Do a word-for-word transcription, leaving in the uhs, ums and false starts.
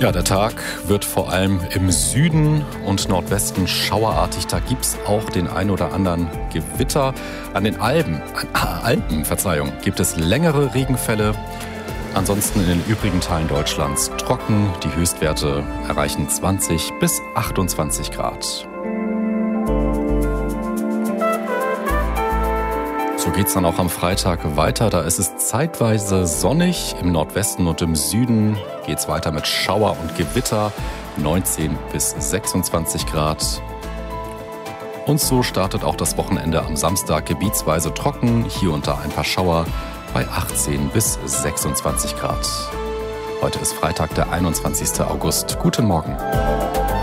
Ja, der Tag wird vor allem im Süden und Nordwesten schauerartig. Da gibt es auch den ein oder anderen Gewitter. An den Alpen, an Alpen, Verzeihung, gibt es längere Regenfälle. Ansonsten in den übrigen Teilen Deutschlands trocken. Die Höchstwerte erreichen zwanzig bis achtundzwanzig Grad. So geht es dann auch am Freitag weiter. Da ist es zeitweise sonnig. Im Nordwesten und im Süden geht es weiter mit Schauer und Gewitter. neunzehn bis sechsundzwanzig Grad. Und so startet auch das Wochenende am Samstag gebietsweise trocken. Hier und da ein paar Schauer bei achtzehn bis sechsundzwanzig Grad. Heute ist Freitag, der einundzwanzigsten August. Guten Morgen.